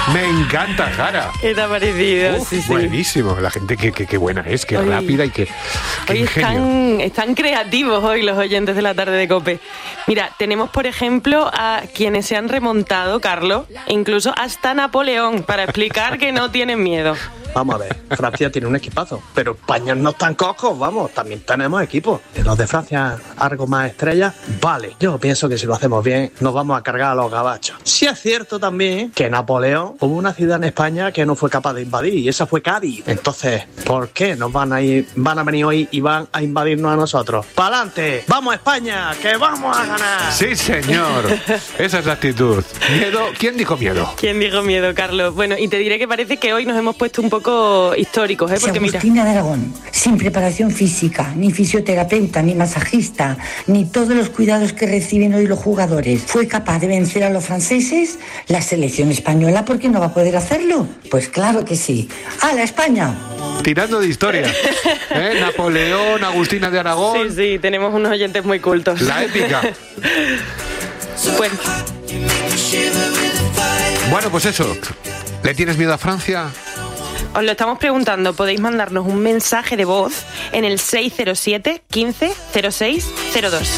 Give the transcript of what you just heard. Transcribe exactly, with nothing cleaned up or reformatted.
Me encanta, Jara. ¿Qué te ha parecido? Uf, sí, sí. buenísimo. La gente que, que, que buena es, que Hoy, rápida y que, que hoy ingenio. están, están creativos hoy los oyentes de la tarde de COPE. Mira, tenemos por ejemplo a quienes se han remontado, Carlos, incluso hasta Napoleón, para explicar que no tienen miedo. Vamos a ver, Francia tiene un equipazo, pero España no están cocos, vamos, también tenemos equipos. De los de Francia, algo más estrellas, vale. Yo pienso que si lo hacemos bien, nos vamos a cargar a los gabachos. Sí es cierto también que Napoleón hubo una ciudad en España que no fue capaz de invadir, y esa fue Cádiz. Entonces, ¿por qué nos van a ir, van a venir hoy y van a invadirnos a nosotros? ¡Pa'lante! ¡Vamos a España, que vamos a ganar! Sí, señor. Esa es la actitud. Miedo. ¿Quién dijo miedo? ¿Quién dijo miedo, Carlos? Bueno, y te diré que parece que hoy nos hemos puesto un poco históricos, ¿eh? Porque si Agustina mira... de Aragón, sin preparación física, ni fisioterapeuta, ni masajista, ni todos los cuidados que reciben hoy los jugadores, fue capaz de vencer a los franceses, la selección española, ¿por qué no va a poder hacerlo? Pues claro que sí. ¡Hala, España! Tirando de historia. ¿Eh? Napoleón, Agustina de Aragón. Sí, sí, tenemos unos oyentes muy cultos. La épica. Bueno. Bueno, pues eso. ¿Le tienes miedo a Francia? Os lo estamos preguntando. Podéis mandarnos un mensaje de voz en el seis cero siete, quince, cero seis cero dos.